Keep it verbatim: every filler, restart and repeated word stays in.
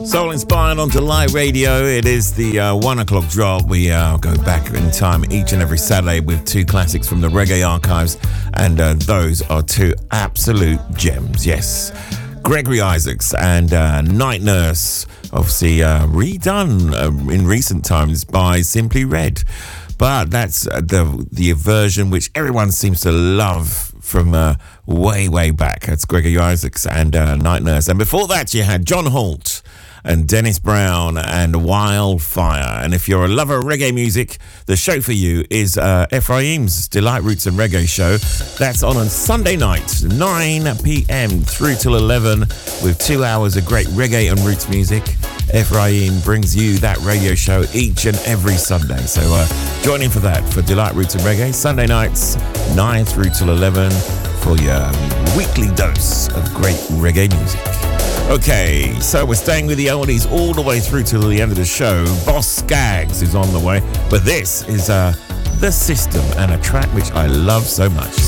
Soul Inspired on Delight Radio. It is the uh, one o'clock drop. We uh, go back in time each and every Saturday with two classics from the reggae archives, and uh, those are two absolute gems. Yes, Gregory Isaacs and uh, Night Nurse, obviously uh, redone uh, in recent times by Simply Red, but that's uh, the the version which everyone seems to love from uh, way way back. That's Gregory Isaacs and uh, Night Nurse, and before that you had John Holt and Dennis Brown and Wildfire. And if you're a lover of reggae music, the show for you is uh, Ephraim's Delight Roots and Reggae show. That's on on Sunday night, nine p.m. through till eleven, with two hours of great reggae and roots music. Ephraim brings you that radio show each and every Sunday. So uh, join in for that, for Delight Roots and Reggae, Sunday nights, nine through till eleven, for your weekly dose of great reggae music. Okay, so we're staying with the oldies all the way through till the end of the show. Boss Skaggs is on the way, but this is uh, The System, and a track which I love so much.